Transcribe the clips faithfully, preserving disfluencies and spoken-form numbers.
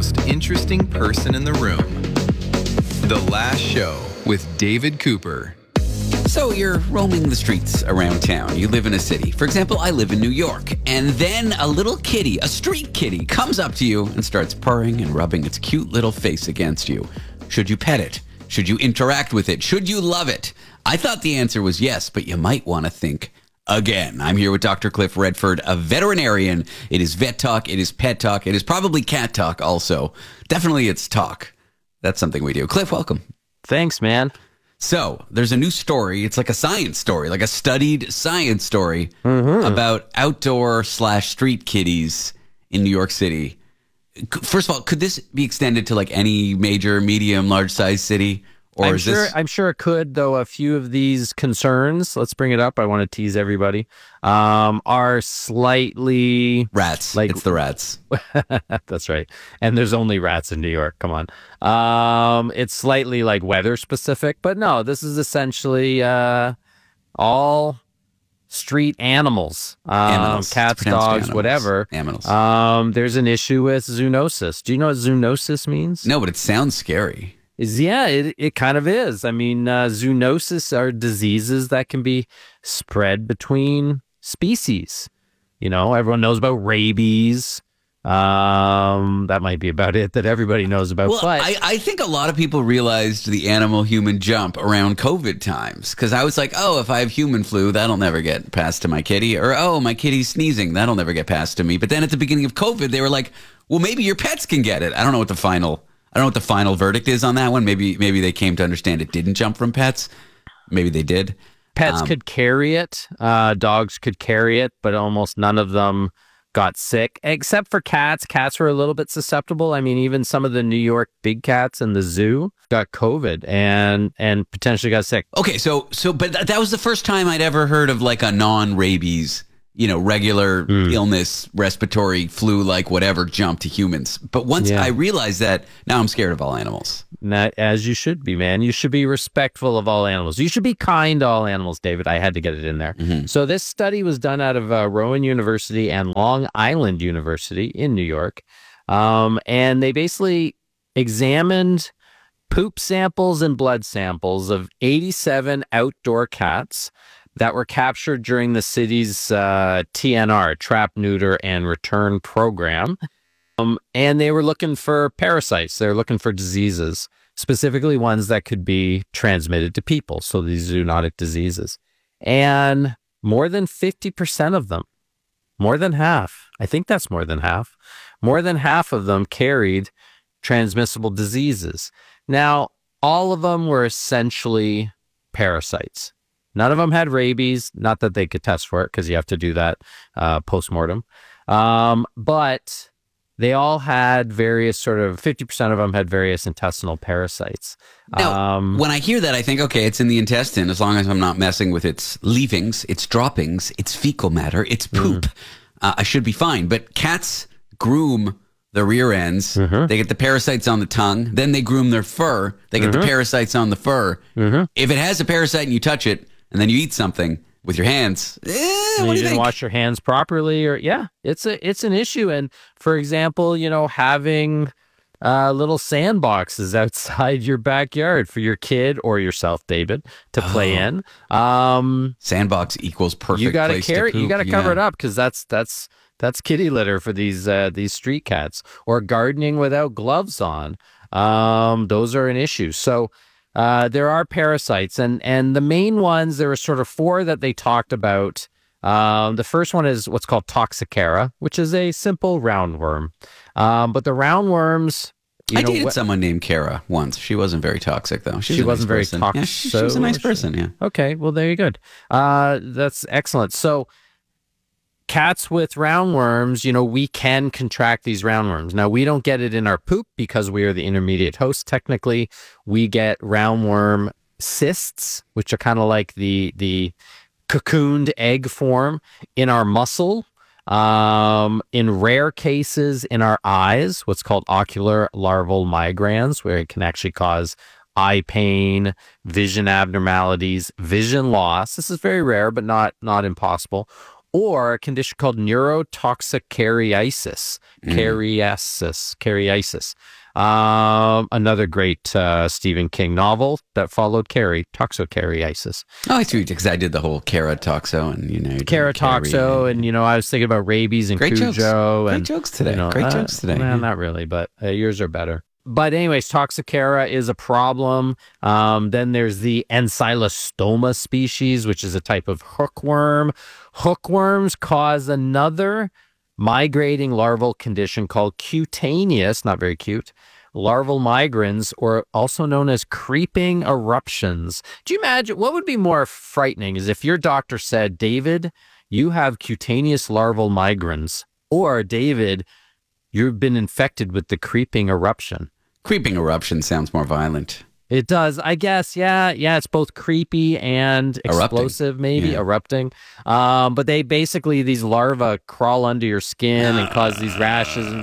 most interesting person in the room. The Last Show with David Cooper. So you're roaming the streets around town. You live in a city. For example, I live in New York. And then a little kitty, a street kitty, comes up to you and starts purring and rubbing its cute little face against you. Should you pet it? Should you interact with it? Should you love it? I thought the answer was yes, but you might want to think again. I'm here with Doctor Cliff Redford, a veterinarian. It is vet talk. It is pet talk. It is probably cat talk also. Definitely it's talk. That's something we do. Cliff, welcome. Thanks, man. So there's a new story. It's like a science story, like a studied science story mm-hmm. about outdoor slash street kitties in New York City. First of all, could this be extended to like any major, medium, large size city? Or I'm is sure. this... I'm sure it could, though. A few of these concerns, let's bring it up. I want to tease everybody. Um, are slightly rats. Like it's the rats. That's right. And there's only rats in New York. Come on. Um, it's slightly like weather specific, but no. This is essentially uh, all street animals, um, animals. cats, dogs, animals. whatever. Animals. Um, there's an issue with zoonosis. Do you know what zoonosis means? No, but it sounds scary. Is yeah, it it kind of is. I mean, uh, zoonosis are diseases that can be spread between species. You know, everyone knows about rabies. Um, that might be about it that everybody knows about. Well, but I, I think a lot of people realized the animal-human jump around COVID times because I was like, oh, if I have human flu, that'll never get passed to my kitty. Or, oh, my kitty's sneezing, that'll never get passed to me. But then at the beginning of COVID, they were like, well, maybe your pets can get it. I don't know what the final... I don't know what the final verdict is on that one. Maybe maybe they came to understand it didn't jump from pets. Maybe they did. Pets um, could carry it. Uh, dogs could carry it, but almost none of them got sick, except for cats. Cats were a little bit susceptible. I mean, even some of the New York big cats in the zoo got COVID and and potentially got sick. Okay, so so but th- that was the first time I'd ever heard of like a non-rabies, you know, regular mm. illness, respiratory, flu-like, whatever, jump to humans. But once yeah. I realized that, now I'm scared of all animals. Not as you should be, man. You should be respectful of all animals. You should be kind to all animals, David. I had to get it in there. Mm-hmm. So this study was done out of uh, Rowan University and Long Island University in New York. Um, and they basically examined poop samples and blood samples of eighty-seven outdoor cats that were captured during the city's uh, T N R, Trap, Neuter, and Return program. Um, and they were looking for parasites. They were looking for diseases, specifically ones that could be transmitted to people. So these zoonotic diseases. And more than fifty percent of them, more than half, I think that's more than half, more than half of them carried transmissible diseases. Now, all of them were essentially parasites. None of them had rabies, not that they could test for it because you have to do that uh, post-mortem. Um, but they all had various sort of, fifty percent of them had various intestinal parasites. Now, um, when I hear that, I think, okay, it's in the intestine as long as I'm not messing with its leavings, its droppings, its fecal matter, its poop. Mm. Uh, I should be fine. But cats groom the rear ends. Mm-hmm. They get the parasites on the tongue. Then they groom their fur. They get mm-hmm. the parasites on the fur. Mm-hmm. If it has a parasite and you touch it, and then you eat something with your hands. Eh, what you do you didn't think? wash your hands properly, or yeah, it's a it's an issue. And for example, you know, having uh, little sandboxes outside your backyard for your kid or yourself, David, to play oh. in. Um, Sandbox equals perfect. You got to place carry. to poop. You got to yeah. cover it up because that's that's that's kitty litter for these uh, these street cats. Or gardening without gloves on. Um, those are an issue. So. Uh, there are parasites, and, and the main ones, there were sort of four that they talked about. Um, the first one is what's called Toxicara, which is a simple roundworm. Um, but the roundworms... You I know, dated wh- someone named Kara once. She wasn't very toxic, though. She, she was wasn't nice very person. toxic. Yeah, she, she was a nice person, yeah. Okay, well, there you go. Uh, that's excellent. So... Cats with roundworms, you know, we can contract these roundworms. Now, we don't get it in our poop because we are the intermediate host. Technically, we get roundworm cysts, which are kind of like the the cocooned egg form in our muscle. Um, in rare cases, in our eyes, what's called ocular larval migrans, where it can actually cause eye pain, vision abnormalities, vision loss. This is very rare, but not not impossible. or a condition called neurotoxicariasis, Mm. cariasis, cariasis. Um, another great uh, Stephen King novel that followed Carrie, toxocariasis. Oh, I see, because I did the whole Caratoxo and, you know. you're doing Caratoxo, Carrie and, you know, I was thinking about rabies and Great jokes. Cujo. Great and, jokes today. you know, Great uh, jokes today. Well, Yeah. not really, but uh, yours are better. But anyways, Toxicara is a problem. Um, then there's the Ancylostoma species, which is a type of hookworm. Hookworms cause another migrating larval condition called cutaneous, not very cute, larval migrans, or also known as creeping eruptions. Do you imagine what would be more frightening is if your doctor said, David, you have cutaneous larval migrans, or David, you've been infected with the creeping eruption. Creeping eruption sounds more violent. It does, I guess. Yeah, yeah. It's both creepy and Erupting. explosive, maybe Yeah. erupting. Um, but they basically these larvae crawl under your skin and cause these rashes. And,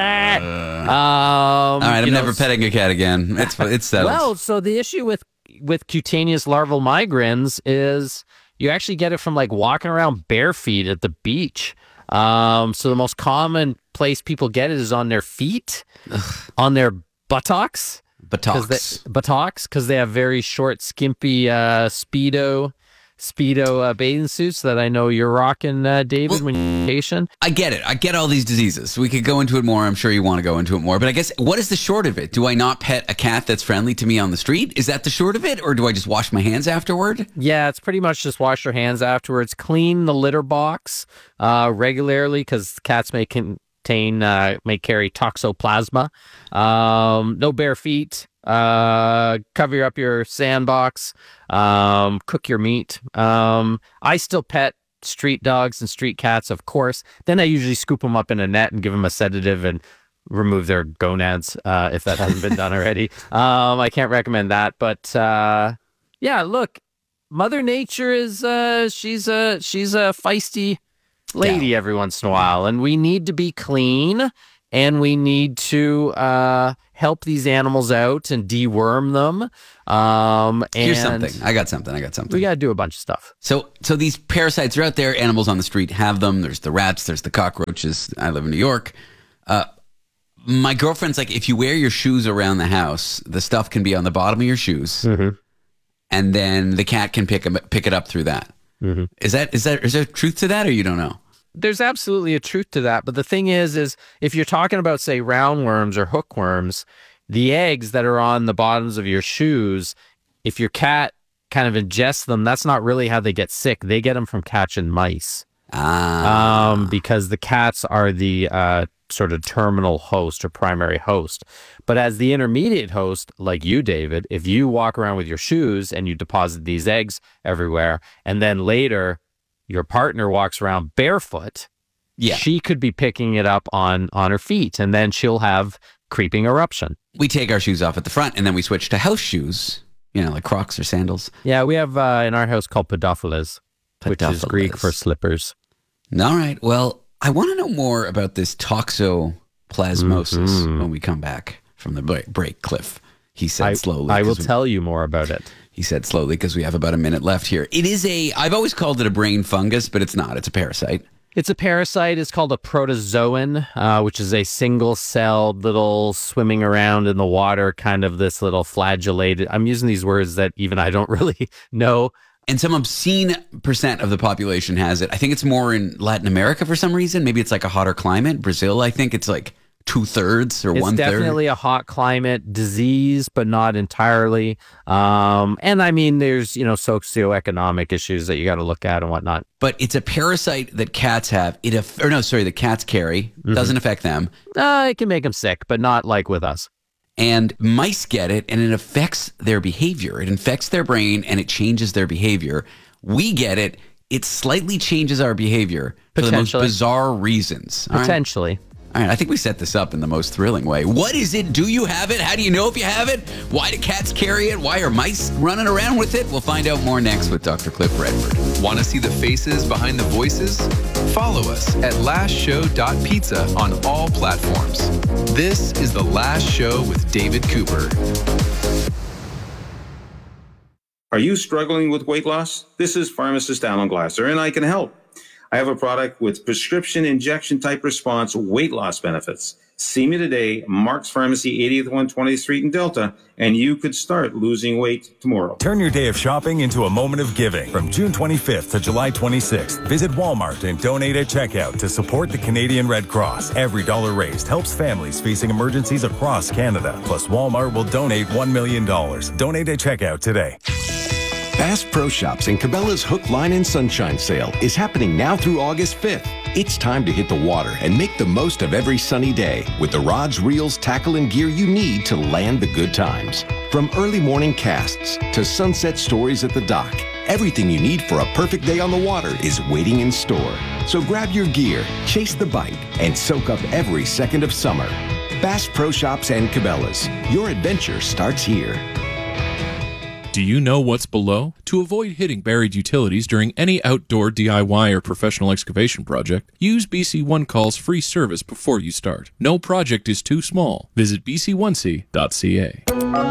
um, All right, I'm you know, never petting a cat again. It's it's settled. Well, so the issue with with cutaneous larval migrans is you actually get it from like walking around bare feet at the beach. Um, so the most common place people get it is on their feet, on their buttocks. Buttocks. They, buttocks, because they have very short, skimpy uh, Speedo Speedo uh, bathing suits that I know you're rocking, uh, David, Well, when you're on vacation. I get it. I get all these diseases. We could go into it more. I'm sure you want to go into it more. But I guess, what is the short of it? Do I not pet a cat that's friendly to me on the street? Is that the short of it? Or do I just wash my hands afterward? Yeah, it's pretty much just wash your hands afterwards. Clean the litter box uh, regularly, because cats may contain, uh, may carry toxoplasma. Um, no bare feet. Uh, cover up your sandbox. Um, cook your meat. Um, I still pet street dogs and street cats, of course. Then I usually scoop them up in a net and give them a sedative and remove their gonads, uh, if that hasn't been done already. Um, I can't recommend that, but uh, yeah, look, Mother Nature is uh, she's a she's a feisty lady Yeah. every once in a while, and we need to be clean, and we need to uh, help these animals out and deworm them. Um, and Here's something. I got something. I got something. we got to do a bunch of stuff. So, so these parasites are out there. Animals on the street have them. There's the rats. There's the cockroaches. I live in New York. Uh, my girlfriend's like, if you wear your shoes around the house, the stuff can be on the bottom of your shoes, Mm-hmm. and then the cat can pick 'em- pick it up through that. Mm-hmm. Is that is that is there truth to that, or you don't know? There's absolutely a truth to that. But the thing is, is if you're talking about, say, roundworms or hookworms, the eggs that are on the bottoms of your shoes, if your cat kind of ingests them, that's not really how they get sick. They get them from catching mice. Ah, Um, because the cats are the uh, sort of terminal host or primary host. But as the intermediate host, like you, David, if you walk around with your shoes and you deposit these eggs everywhere, and then later your partner walks around barefoot, yeah. she could be picking it up on, on her feet, and then she'll have creeping eruption. We take our shoes off at the front, and then we switch to house shoes. You know, like Crocs or sandals. Yeah, we have uh, in our house called pedophiles, which is Greek for slippers. All right. Well, I want to know more about this toxoplasmosis Mhm. when we come back from the break, break Cliff. He said I, slowly. I will 'cause we- tell you more about it. He said slowly because we have about a minute left here. It is a, I've always called it a brain fungus, but it's not. It's a parasite. It's a parasite. It's called a protozoan, uh, which is a single-celled little swimming around in the water, kind of this little flagellated. I'm using these words that even I don't really know. And some obscene percent of the population has it. I think it's more in Latin America for some reason. Maybe it's like a hotter climate. Brazil, I think it's like two thirds or It's one third. definitely a hot climate disease, but not entirely. Um, and I mean, there's, you know, socioeconomic issues that you got to look at and whatnot. But it's a parasite that cats have. It aff- or no, sorry, the cats carry. Mm-hmm. Doesn't affect them. Uh, it can make them sick, but not like with us. And mice get it, and it affects their behavior. It infects their brain, and it changes their behavior. We get it. It slightly changes our behavior for the most Potentially. bizarre reasons. All right? Potentially. All right, I think we set this up in the most thrilling way. What is it? Do you have it? How do you know if you have it? Why do cats carry it? Why are mice running around with it? We'll find out more next with Doctor Cliff Redford. Want to see the faces behind the voices? Follow us at last show dot pizza on all platforms. This is The Last Show with David Cooper. Are you struggling with weight loss? This is pharmacist Alan Glasser, and I can help. I have a product with prescription injection type response weight loss benefits. See me today, Mark's Pharmacy, eightieth one twentieth Street in Delta, and you could start losing weight tomorrow. Turn your day of shopping into a moment of giving. From June twenty-fifth to July twenty-sixth, visit Walmart and donate at checkout to support the Canadian Red Cross. Every dollar raised helps families facing emergencies across Canada. Plus, Walmart will donate one million dollars. Donate at checkout today. Bass Pro Shops and Cabela's Hook, Line, and Sunshine sale is happening now through August fifth. It's time to hit the water and make the most of every sunny day with the rods, reels, tackle, and gear you need to land the good times. From early morning casts to sunset stories at the dock, everything you need for a perfect day on the water is waiting in store. So grab your gear, chase the bite, and soak up every second of summer. Bass Pro Shops and Cabela's. Your adventure starts here. Do you know what's below? To avoid hitting buried utilities during any outdoor D I Y or professional excavation project, use B C One Call's free service before you start. No project is too small. Visit b c one c dot c a.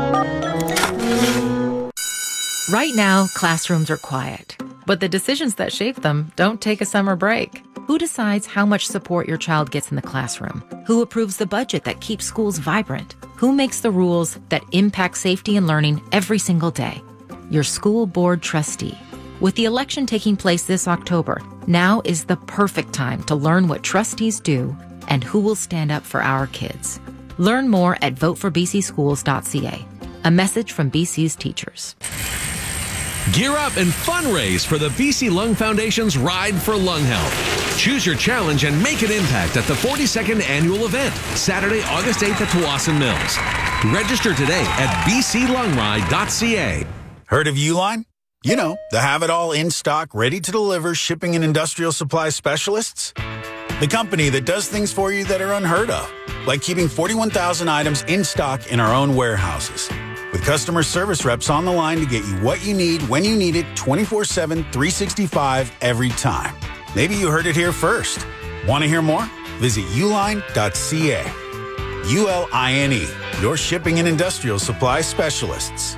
Right now, classrooms are quiet, but the decisions that shape them don't take a summer break. Who decides how much support your child gets in the classroom? Who approves the budget that keeps schools vibrant? Who makes the rules that impact safety and learning every single day? Your school board trustee. With the election taking place this October, now is the perfect time to learn what trustees do and who will stand up for our kids. Learn more at vote for b c schools dot c a. A message from B C's teachers. Gear up and fundraise for the B C Lung Foundation's Ride for Lung Health. Choose your challenge and make an impact at the forty-second annual event, Saturday, August eighth at Tsawwassen Mills. Register today at b c lung ride dot c a. Heard of Uline? You know, the have-it-all in-stock, ready-to-deliver shipping and industrial supply specialists. The company that does things for you that are unheard of, like keeping forty-one thousand items in stock in our own warehouses. With customer service reps on the line to get you what you need when you need it twenty-four seven, three sixty-five every time. Maybe you heard it here first. Want to hear more? Visit uline dot c a. U L I N E, your shipping and industrial supply specialists.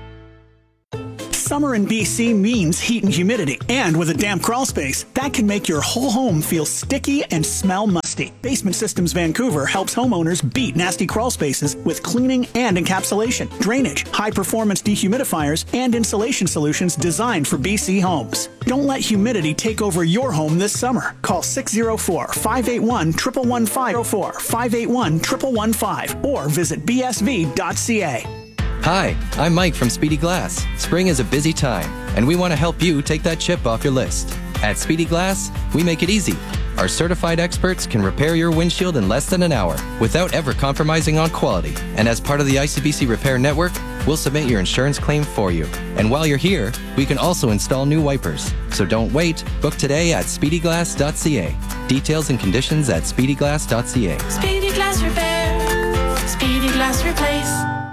Summer in B C means heat and humidity, and with a damp crawl space, that can make your whole home feel sticky and smell musty. Basement Systems Vancouver helps homeowners beat nasty crawl spaces with cleaning and encapsulation, drainage, high-performance dehumidifiers, and insulation solutions designed for B C homes. Don't let humidity take over your home this summer. Call six oh four, five eight one, one one one five, five eight one, one one one five, or visit b s v dot c a. Hi, I'm Mike from Speedy Glass. Spring is a busy time, and we want to help you take that chip off your list. At Speedy Glass, we make it easy. Our certified experts can repair your windshield in less than an hour without ever compromising on quality. And as part of the I C B C Repair Network, we'll submit your insurance claim for you. And while you're here, we can also install new wipers. So don't wait. Book today at speedy glass dot c a. Details and conditions at speedy glass dot c a. Speedy Glass Repair. Speedy Glass Replace.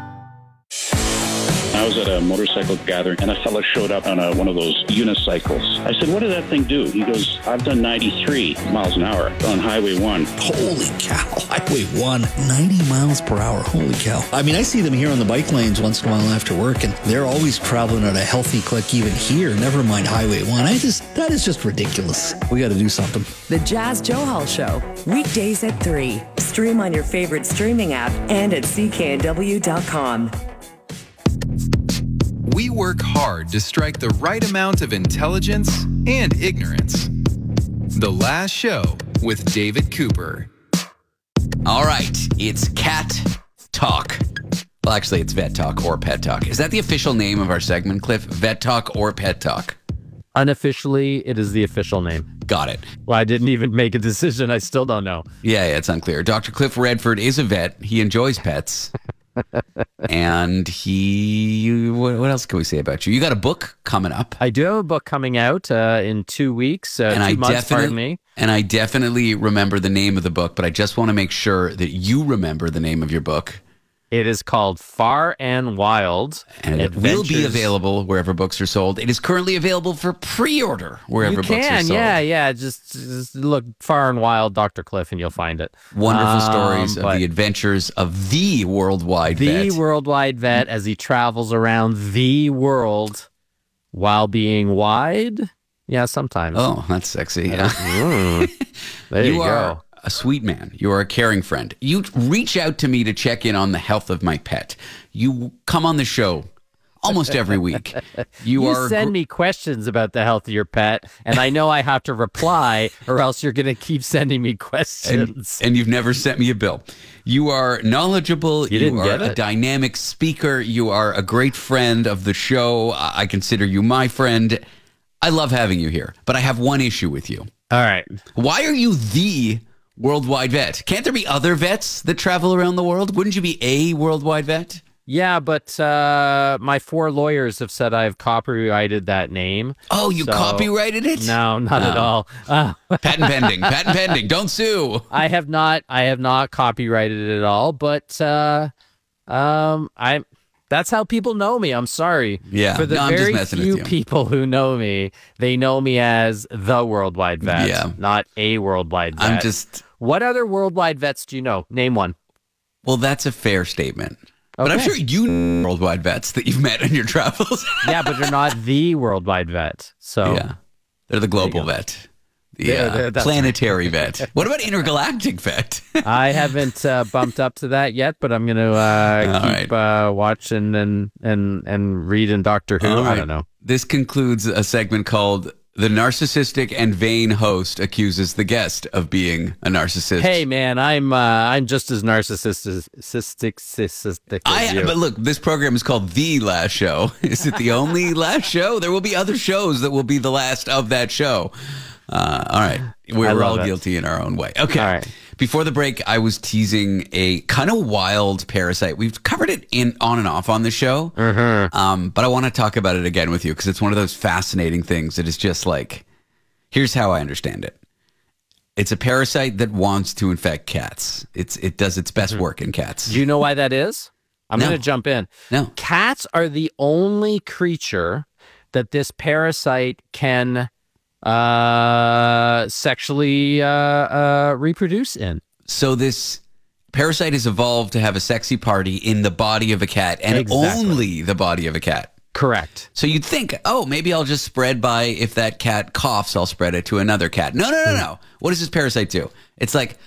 I was at a motorcycle gathering, and a fella showed up on a, one of those unicycles. I said, what did that thing do? He goes, I've done ninety-three miles an hour on Highway one. Holy cow. Highway one, ninety miles per hour. Holy cow. I mean, I see them here on the bike lanes once in a while after work, and they're always traveling at a healthy click even here, never mind Highway one. I just, that is just ridiculous. We got to do something. The Jazz Johal Show, weekdays at three. Stream on your favorite streaming app and at c k n w dot com. We work hard to strike the right amount of intelligence and ignorance. The Last Show with David Cooper. All right, it's Cat Talk. Well, actually, it's Vet Talk or Pet Talk. Is that the official name of our segment, Cliff? Vet Talk or Pet Talk? Unofficially, it is the official name. Got it. Well, I didn't even make a decision. I still don't know. Yeah, yeah, it's unclear. Doctor Cliff Redford is a vet. He enjoys pets. And he, what, what else can we say about you? You got a book coming up. I do have a book coming out uh, in two weeks, uh, and two I months, pardon me. And I definitely remember the name of the book, but I just want to make sure that you remember the name of your book. It is called Far and Wild. And it Adventures. will be available wherever books are sold. It is currently available for pre-order wherever you books are can, sold. Yeah, yeah. Just, just look Far and Wild, Doctor Cliff, and you'll find it. Wonderful um, stories of the adventures of the worldwide the vet. The worldwide vet as he travels around the world while being wide Yeah, sometimes. Oh, that's sexy. Mm. There you, you go. are a sweet man. You are a caring friend. You reach out to me to check in on the health of my pet. You come on the show almost every week. You, You are send gr- me questions about the health of your pet, and I know I have to reply, or else you're going to keep sending me and, questions. and you've never sent me a bill. You are knowledgeable. You didn't are get a it. dynamic speaker. You are a great friend of the show. I I consider you my friend. I love having you here, but I have one issue with you. All right. Why are you the worldwide vet? Can't there be other vets that travel around the world? Wouldn't you be a worldwide vet? Yeah, but uh, my four lawyers have said I've copyrighted that name. Oh, you So- copyrighted it? No, not at Oh. all. Uh, Patent pending. Patent pending. Don't sue. I have not. I have not copyrighted it at all. But uh, um, I. That's how people know me. I'm sorry. Yeah. For the No, I'm just very messing with few you. people who know me, they know me as the worldwide vet, Yeah. not a worldwide vet. I'm just. What other worldwide vets do you know? Name one. Well, that's a fair statement. But I'm Okay. sure you know worldwide vets that you've met in your travels. Yeah, but they're not the worldwide vet. So Yeah. They're the global vet. The They're- uh, they're- that's- planetary vet. What about intergalactic vet? I haven't uh, bumped up to that yet, but I'm going to uh, All keep uh, watching and and and reading Doctor Who. All I right. don't know. This concludes a segment called "The Narcissistic and Vain Host Accuses the Guest of Being a Narcissist." Hey, man, I'm uh, I'm just as narcissistic narcissistic as I, you. but look, this program is called The Last Show. Is it the only last show? There will be other shows that will be the last of that show. Uh, all right. I We're love all it. guilty in our own way. Okay. All right. Before the break, I was teasing a kind of wild parasite. We've covered it in on and off on the show. Mm-hmm. Um, but I want to talk about it again with you because it's one of those fascinating things that is just like, here's how I understand it. It's a parasite that wants to infect cats. It's It does its best work in cats. Do you know why that is? I'm No. going to jump in. No. Cats are the only creature that this parasite can uh, sexually uh, uh, reproduce in. So this parasite has evolved to have a sexy party in the body of a cat and Exactly. only the body of a cat. Correct. So you'd think, oh, maybe I'll just spread by, if that cat coughs, I'll spread it to another cat. No, no, no, no. What does this parasite do? It's like,